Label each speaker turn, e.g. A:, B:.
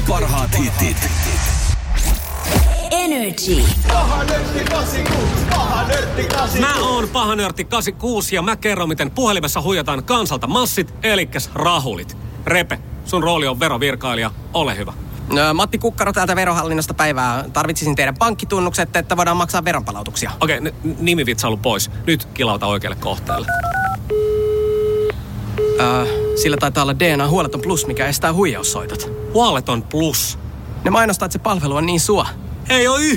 A: parhaat hitit.
B: Energy.
C: Mä oon pahanörtti 86 ja mä kerron, miten puhelimessa huijataan kansalta massit, elikkäs rahulit. Repe, sun rooli on verovirkailija. Ole hyvä.
D: Matti Kukkaro täältä Verohallinnosta päivää. Tarvitsisin teidän pankkitunnukset, että voidaan maksaa veronpalautuksia.
C: Okei, nimivitsailu pois. Nyt kilauta oikealle kohteelle.
D: Sillä taitaa olla DNA Huoleton Plus, mikä estää huijaussoitot.
C: Huoleton Plus.
D: Ne mainostaa, että se palvelu on niin sua.
C: Ei oo